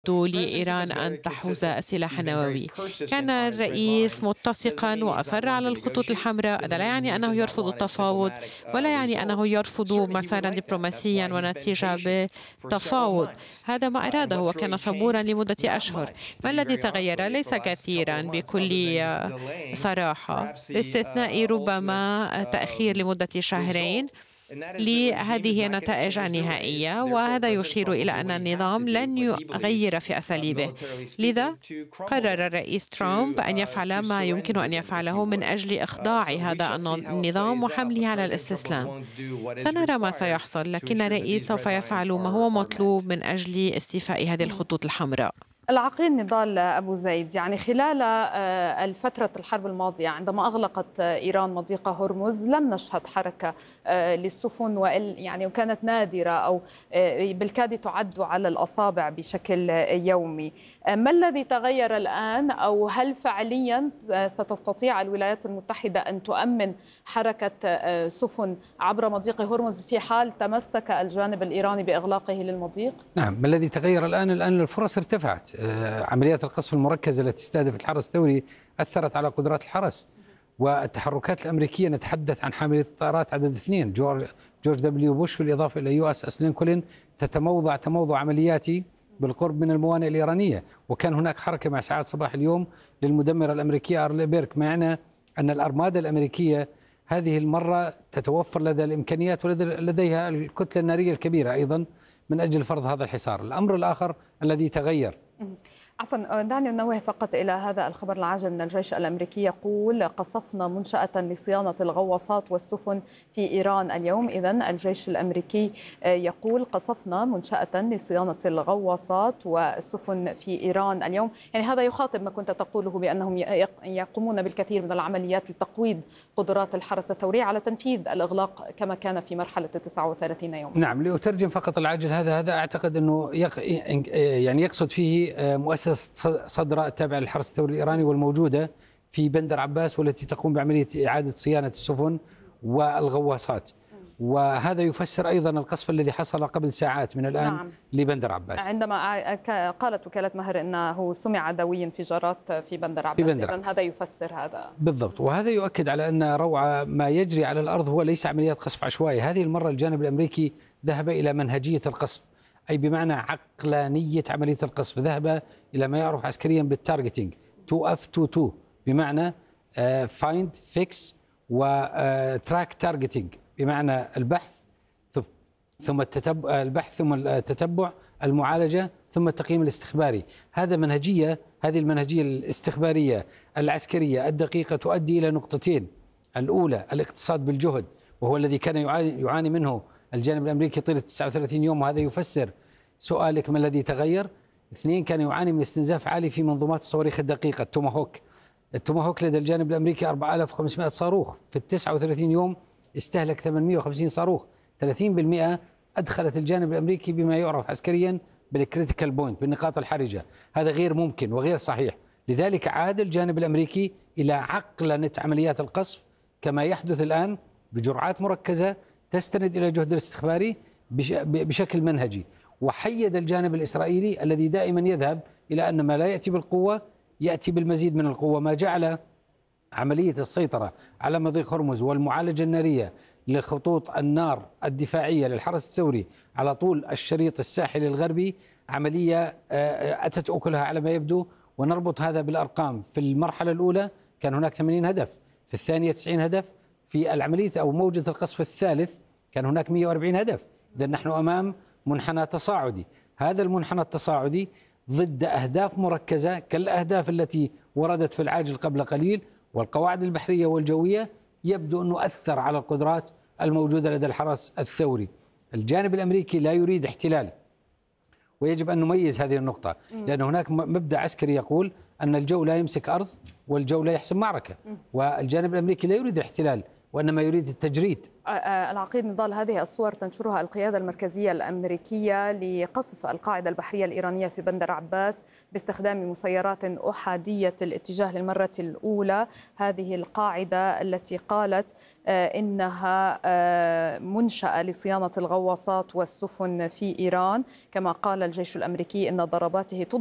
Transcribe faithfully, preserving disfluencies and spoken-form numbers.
لإيران أن تحوز السلاح النووي. كان الرئيس متسقا وأصر على الخطوط الحمراء. هذا لا يعني أنه يرفض التفاوض ولا يعني أنه يرفض مسارا دبلوماسيا ونتيجة بالتفاوض. هذا ما أراده وكان صبورا لمدة أشهر. ما الذي تغير؟ ليس كثيرا بكل صراحة، باستثناء ربما تأخير لمدة شهرين لهذه النتائج النهائية، وهذا يشير إلى أن النظام لن يغير في أساليبه. لذا قرر الرئيس ترامب أن يفعل ما يمكن أن يفعله من أجل إخضاع هذا النظام وحمله على الاستسلام. سنرى ما سيحصل، لكن الرئيس سوف يفعل ما هو مطلوب من أجل استيفاء هذه الخطوط الحمراء. العقيد نضال أبو زيد، يعني خلال الفترة الحرب الماضية عندما أغلقت إيران مضيق هرمز لم نشهد حركة للسفن، وإل يعني وكانت نادرة أو بالكاد تعد على الأصابع بشكل يومي. ما الذي تغير الآن، أو هل فعليا ستستطيع الولايات المتحدة أن تؤمن حركة سفن عبر مضيق هرمز في حال تمسك الجانب الإيراني بإغلاقه للمضيق؟ نعم، ما الذي تغير الآن؟ الآن الفرص ارتفعت. عمليات القصف المركزة التي استهدفت الحرس الثوري أثرت على قدرات الحرس، والتحركات الأمريكية نتحدث عن حاملة الطائرات عدد اثنين، جورج, جورج دبليو بوش بالإضافة إلى يو اس اس لينكولن، تتموضع تموضع عملياتي بالقرب من الموانئ الإيرانية. وكان هناك حركة مع ساعات صباح اليوم للمدمرة الأمريكية أرلي بيرك، معنى أن الأرمادة الأمريكية هذه المرة تتوفر لدى الإمكانيات ولديها الكتلة النارية الكبيرة أيضا من أجل فرض هذا الحصار. الأمر الآخر الذي تغير، عفوا دعني ننوه فقط إلى هذا الخبر العاجل من الجيش الأمريكي، يقول قصفنا منشأة لصيانة الغواصات والسفن في إيران اليوم. إذن الجيش الأمريكي يقول قصفنا منشأة لصيانة الغواصات والسفن في إيران اليوم. يعني هذا يخاطب ما كنت تقوله بأنهم يقومون بالكثير من العمليات لتقويض قدرات الحرس الثوري على تنفيذ الإغلاق كما كان في مرحلة تسعة وثلاثين يوم. نعم، لأترجم فقط العاجل هذا هذا أعتقد أنه يق... يعني يقصد فيه مؤسسة صدرة التابعة للحرس الثوري الإيراني والموجودة في بندر عباس، والتي تقوم بعملية إعادة صيانة السفن والغواصات. وهذا يفسر أيضا القصف الذي حصل قبل ساعات من الآن نعم. لبندر عباس، عندما قالت وكالة مهر أنه سمع دوي انفجارات في بندر عباس. في بندر عباس. هذا يفسر هذا بالضبط، وهذا يؤكد على أن روعة ما يجري على الأرض هو ليس عمليات قصف عشوائي. هذه المرة الجانب الأمريكي ذهب إلى منهجية القصف، أي بمعنى عقلانية عملية القصف. ذهب إلى ما يعرف عسكريا بالتارجتينج، تو اف تو تو، بمعنى فايند فيكس وتراك تارجتينج، بمعنى البحث ثم التتبع، البحث ثم التتبع، المعالجة ثم التقييم الاستخباري. هذا منهجية، هذه المنهجية الاستخبارية العسكرية الدقيقة تؤدي إلى نقطتين. الأولى الاقتصاد بالجهد، وهو الذي كان يعاني منه الجانب الأمريكي طيلة تسعة وثلاثين يوم، وهذا يفسر سؤالك ما الذي تغير. اثنين، كان يعاني من استنزاف عالي في منظومات الصواريخ الدقيقة التوماهوك. التوماهوك لدى الجانب الأمريكي أربعة آلاف وخمسمائة صاروخ، في التسعة وثلاثين يوم استهلك ثمانمائة وخمسين صاروخ. ثلاثين بالمئة أدخلت الجانب الأمريكي بما يعرف عسكريا بالكريتيكال بوينت، بالنقاط الحرجة. هذا غير ممكن وغير صحيح. لذلك عاد الجانب الأمريكي إلى عقلنة عمليات القصف كما يحدث الآن بجرعات مركزة تستند إلى الجهد الاستخباري بشكل منهجي. وحيد الجانب الإسرائيلي الذي دائما يذهب إلى أن ما لا يأتي بالقوة يأتي بالمزيد من القوة، ما جعل عملية السيطرة على مضيق هرمز والمعالجة النارية لخطوط النار الدفاعية للحرس الثوري على طول الشريط الساحلي الغربي عملية أتت أكلها على ما يبدو. ونربط هذا بالأرقام، في المرحلة الأولى كان هناك ثمانين هدف، في الثانية تسعين هدف، في العملية أو موجة القصف الثالث كان هناك مئة وأربعين هدف. إذا نحن أمام منحنى تصاعدي. هذا المنحنى التصاعدي ضد أهداف مركزة كالأهداف التي وردت في العاجل قبل قليل، والقواعد البحرية والجوية يبدو أنه أثر على القدرات الموجودة لدى الحرس الثوري. الجانب الأمريكي لا يريد احتلال، ويجب أن نميز هذه النقطة، لأن هناك مبدأ عسكري يقول أن الجو لا يمسك أرض والجو لا يحسم معركة، والجانب الأمريكي لا يريد الاحتلال وإنما يريد التجريد. العقيد نضال، هذه الصور تنشرها القيادة المركزية الأمريكية لقصف القاعدة البحرية الإيرانية في بندر عباس باستخدام مسيرات أحادية الاتجاه للمرة الأولى. هذه القاعدة التي قالت إنها منشأة لصيانة الغواصات والسفن في إيران. كما قال الجيش الأمريكي إن ضرباته